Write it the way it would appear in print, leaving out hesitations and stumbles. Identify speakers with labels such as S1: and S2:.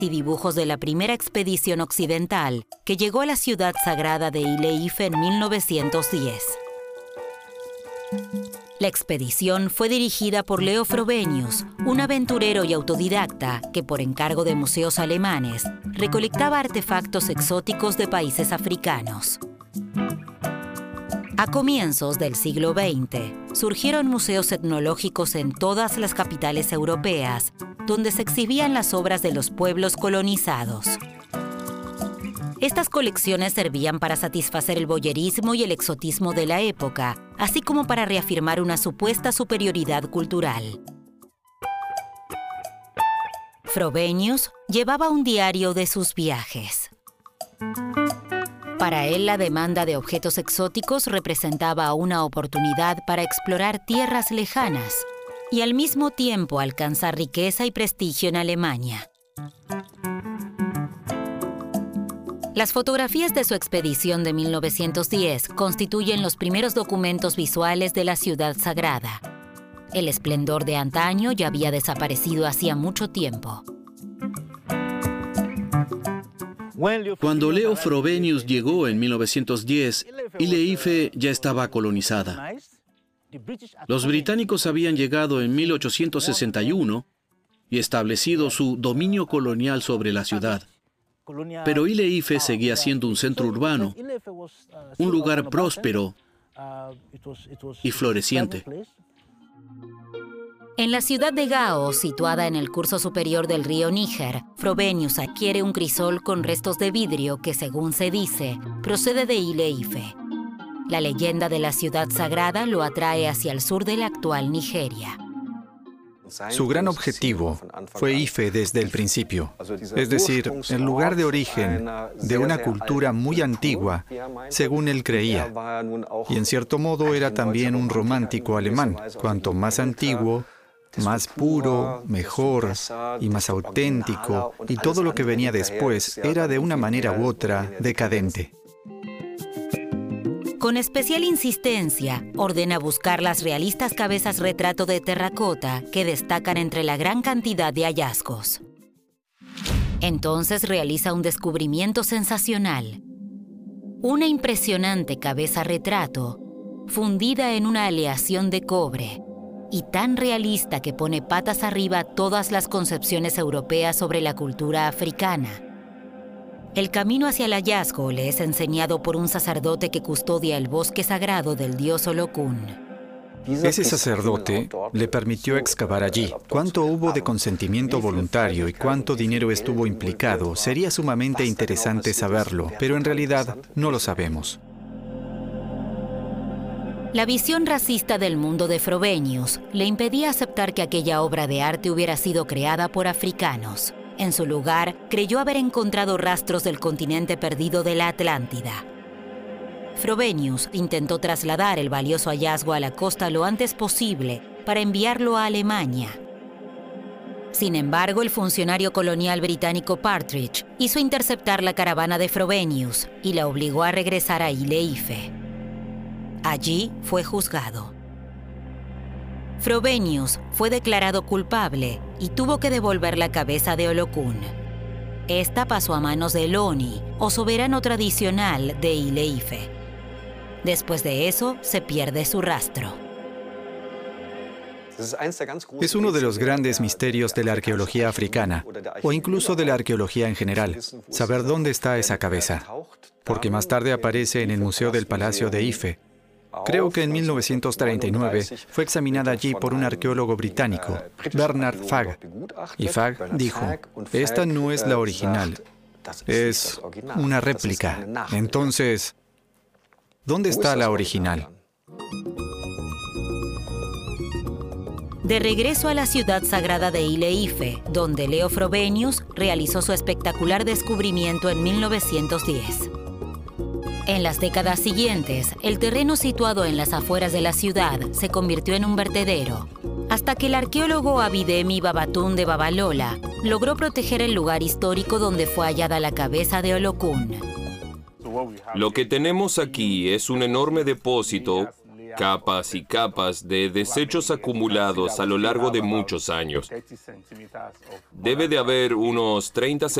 S1: y dibujos de la primera expedición occidental que llegó a la ciudad sagrada de Ile-Ife en 1910. La expedición fue dirigida por Leo Frobenius, un aventurero y autodidacta que, por encargo de museos alemanes, recolectaba artefactos exóticos de países africanos. A comienzos del siglo XX, surgieron museos etnológicos en todas las capitales europeas, donde se exhibían las obras de los pueblos colonizados. Estas colecciones servían para satisfacer el voyerismo y el exotismo de la época, así como para reafirmar una supuesta superioridad cultural. Frobenius llevaba un diario de sus viajes. Para él, la demanda de objetos exóticos representaba una oportunidad para explorar tierras lejanas y al mismo tiempo alcanzar riqueza y prestigio en Alemania. Las fotografías de su expedición de 1910 constituyen los primeros documentos visuales de la ciudad sagrada. El esplendor de antaño ya había desaparecido hacía mucho tiempo.
S2: Cuando Leo Frobenius llegó en 1910, Ile-Ife ya estaba colonizada. Los británicos habían llegado en 1861 y establecido su dominio colonial sobre la ciudad. Pero Ile-Ife seguía siendo un centro urbano, un lugar próspero y floreciente.
S1: En la ciudad de Gao, situada en el curso superior del río Níger, Frobenius adquiere un crisol con restos de vidrio que, según se dice, procede de Ile-Ife. La leyenda de la ciudad sagrada lo atrae hacia el sur de la actual Nigeria.
S3: Su gran objetivo fue Ife desde el principio, es decir, el lugar de origen de una cultura muy antigua, según él creía. Y en cierto modo era también un romántico alemán. Cuanto más antiguo, más puro, mejor y más auténtico, y todo lo que venía después era de una manera u otra decadente.
S1: Con especial insistencia, ordena buscar las realistas cabezas retrato de terracota que destacan entre la gran cantidad de hallazgos. Entonces realiza un descubrimiento sensacional. Una impresionante cabeza retrato, fundida en una aleación de cobre, y tan realista que pone patas arriba todas las concepciones europeas sobre la cultura africana. El camino hacia el hallazgo le es enseñado por un sacerdote que custodia el bosque sagrado del dios Olokun.
S3: Ese sacerdote le permitió excavar allí. Cuánto hubo de consentimiento voluntario y cuánto dinero estuvo implicado, sería sumamente interesante saberlo, pero en realidad no lo sabemos.
S1: La visión racista del mundo de Frobenius le impedía aceptar que aquella obra de arte hubiera sido creada por africanos. En su lugar, creyó haber encontrado rastros del continente perdido de la Atlántida. Frobenius intentó trasladar el valioso hallazgo a la costa lo antes posible para enviarlo a Alemania. Sin embargo, el funcionario colonial británico Partridge hizo interceptar la caravana de Frobenius y la obligó a regresar a Ile-Ife. Allí fue juzgado. Frobenius fue declarado culpable y tuvo que devolver la cabeza de Olokun. Esta pasó a manos de Loni, o soberano tradicional de Ile-Ife. Después de eso, se pierde su rastro.
S3: Es uno de los grandes misterios de la arqueología africana, o incluso de la arqueología en general, saber dónde está esa cabeza, porque más tarde aparece en el Museo del Palacio de Ife. Creo que en 1939 fue examinada allí por un arqueólogo británico, Bernard Fagg. Y Fagg dijo, esta no es la original, es una réplica. Entonces, ¿dónde está la original?
S1: De regreso a la ciudad sagrada de Ile-Ife, donde Leo Frobenius realizó su espectacular descubrimiento en 1910. En las décadas siguientes, el terreno situado en las afueras de la ciudad se convirtió en un vertedero, hasta que el arqueólogo Abidemi Babatun de Babalola logró proteger el lugar histórico donde fue hallada la cabeza de Olokun.
S4: Lo que tenemos aquí es un enorme depósito capas y capas de desechos acumulados a lo largo de muchos años. Debe de haber unos 30